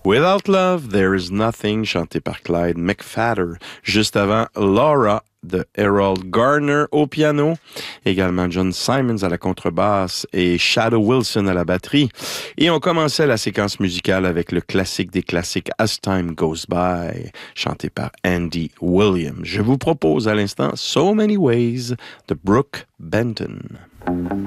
Without Love, There Is Nothing, chanté par Clyde McPhatter. Juste avant, Laura de Harold Garner au piano. Également John Simons à la contrebasse et Shadow Wilson à la batterie. Et on commençait la séquence musicale avec le classique des classiques As Time Goes By, chanté par Andy Williams. Je vous propose à l'instant So Many Ways de Brooke Benton.